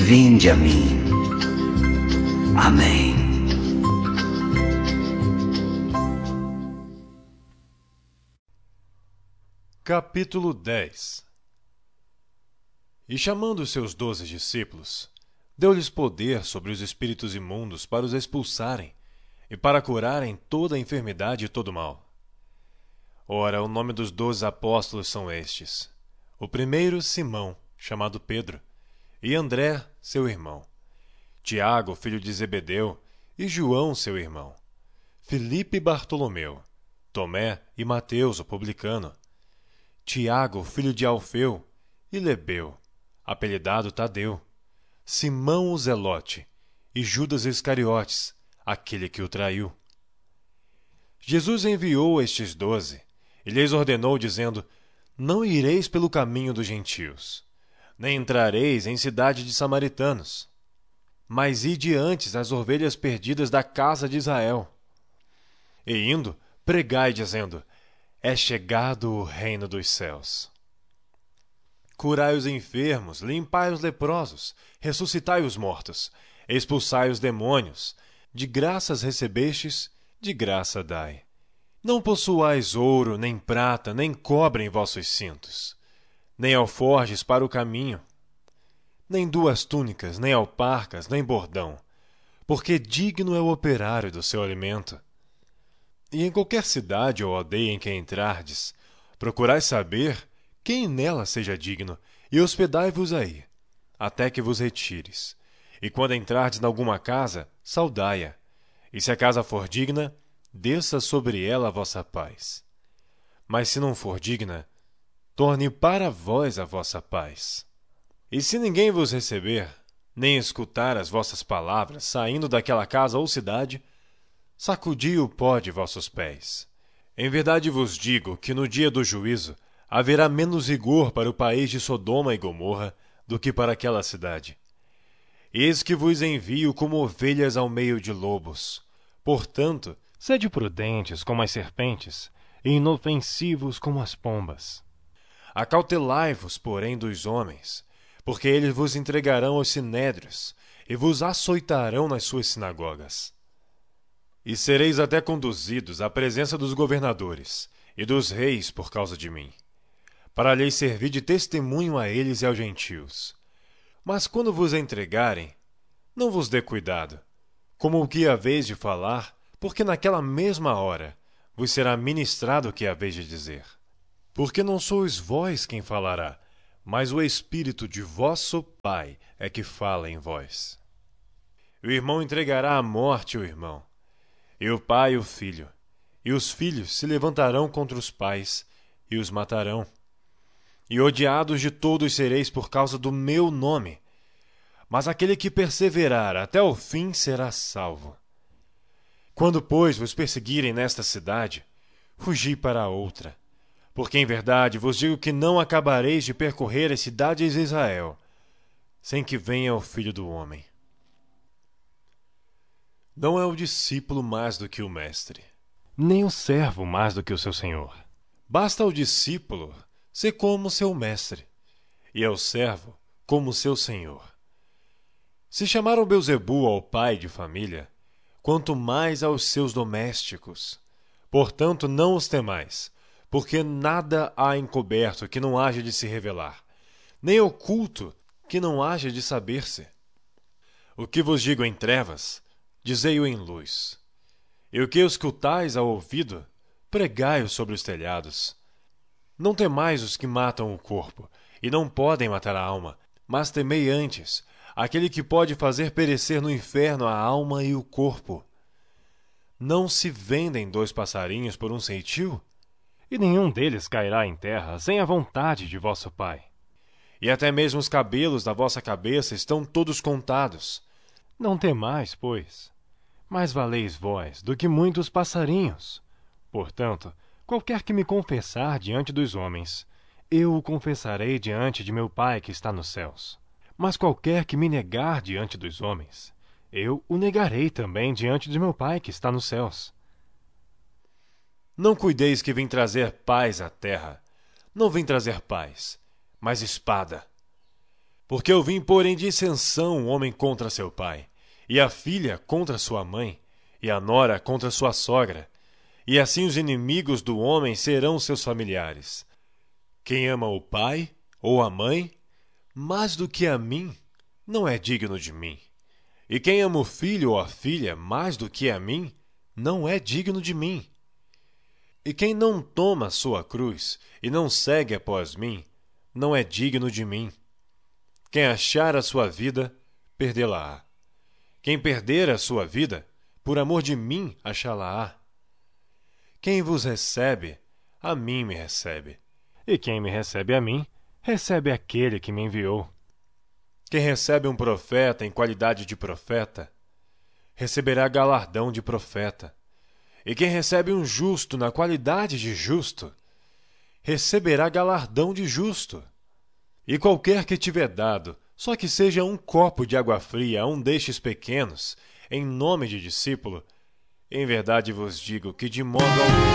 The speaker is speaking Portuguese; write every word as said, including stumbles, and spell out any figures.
vinde a mim. Amém. Capítulo dez. E chamando os seus doze discípulos, deu-lhes poder sobre os espíritos imundos para os expulsarem e para curarem toda a enfermidade e todo o mal. Ora, o nome dos doze apóstolos são estes: o primeiro, Simão, chamado Pedro, e André, seu irmão, Tiago, filho de Zebedeu, e João, seu irmão, Filipe e Bartolomeu, Tomé e Mateus, o publicano, Tiago, filho de Alfeu, e Lebeu, apelidado Tadeu, Simão o Zelote, e Judas Iscariotes, aquele que o traiu. Jesus enviou estes doze, e lhes ordenou, dizendo: Não ireis pelo caminho dos gentios, nem entrareis em cidade de samaritanos, mas ide antes às ovelhas perdidas da casa de Israel. E indo, pregai, dizendo: É chegado o reino dos céus. Curai os enfermos, limpai os leprosos, ressuscitai os mortos, expulsai os demônios. De graças recebestes, de graça dai. Não possuais ouro, nem prata, nem cobre em vossos cintos, nem alforjes para o caminho, nem duas túnicas, nem alparcas, nem bordão, porque digno é o operário do seu alimento. E em qualquer cidade ou aldeia em que entrardes, procurai saber quem nela seja digno, e hospedai-vos aí, até que vos retires. E quando entrardes nalguma casa, saudai-a, e se a casa for digna, desça sobre ela a vossa paz. Mas se não for digna, torne para vós a vossa paz. E se ninguém vos receber, nem escutar as vossas palavras, saindo daquela casa ou cidade, sacudi o pó de vossos pés. Em verdade vos digo que no dia do juízo haverá menos rigor para o país de Sodoma e Gomorra do que para aquela cidade. Eis que vos envio como ovelhas ao meio de lobos. Portanto, sede prudentes como as serpentes e inofensivos como as pombas. Acautelai-vos, porém, dos homens, porque eles vos entregarão aos sinédrios e vos açoitarão nas suas sinagogas. E sereis até conduzidos à presença dos governadores e dos reis por causa de mim, para lhes servir de testemunho a eles e aos gentios. Mas quando vos entregarem, não vos dê cuidado, como o que haveis de falar, porque naquela mesma hora vos será ministrado o que haveis de dizer. Porque não sois vós quem falará, mas o Espírito de vosso Pai é que fala em vós. O irmão entregará à morte o irmão, e o pai o filho, e os filhos se levantarão contra os pais e os matarão. E odiados de todos sereis por causa do meu nome, mas aquele que perseverar até o fim será salvo. Quando, pois, vos perseguirem nesta cidade, fugi para a outra, porque em verdade vos digo que não acabareis de percorrer as cidades de Israel, sem que venha o Filho do Homem. Não é o discípulo mais do que o mestre, nem o servo mais do que o seu senhor. Basta ao discípulo ser como seu mestre, e ao servo como seu senhor. Se chamaram Belzebu ao pai de família, quanto mais aos seus domésticos. Portanto, não os temais, porque nada há encoberto que não haja de se revelar, nem oculto que não haja de saber-se. O que vos digo em trevas, dizei-o em luz. E o que escutais ao ouvido, pregai-o sobre os telhados. Não temais os que matam o corpo, e não podem matar a alma, mas temei antes aquele que pode fazer perecer no inferno a alma e o corpo. Não se vendem dois passarinhos por um ceitil? E nenhum deles cairá em terra sem a vontade de vosso Pai. E até mesmo os cabelos da vossa cabeça estão todos contados. Não temais, pois, mais valeis vós do que muitos passarinhos. Portanto, qualquer que me confessar diante dos homens, eu o confessarei diante de meu Pai que está nos céus. Mas qualquer que me negar diante dos homens, eu o negarei também diante de meu Pai que está nos céus. Não cuideis que vim trazer paz à terra. Não vim trazer paz, mas espada. Porque eu vim pôr em dissensão o homem contra seu pai, e a filha contra sua mãe, e a nora contra sua sogra, e assim os inimigos do homem serão seus familiares. Quem ama o pai ou a mãe, mais do que a mim, não é digno de mim. E quem ama o filho ou a filha mais do que a mim, não é digno de mim. E quem não toma sua cruz e não segue após mim, não é digno de mim. Quem achar a sua vida, perdê-la-á. Quem perder a sua vida, por amor de mim, achá-la-á. Quem vos recebe, a mim me recebe. E quem me recebe a mim, recebe aquele que me enviou. Quem recebe um profeta em qualidade de profeta, receberá galardão de profeta. E quem recebe um justo na qualidade de justo, receberá galardão de justo. E qualquer que tiver dado, só que seja um copo de água fria a um destes pequenos, em nome de discípulo, em verdade vos digo que de modo algum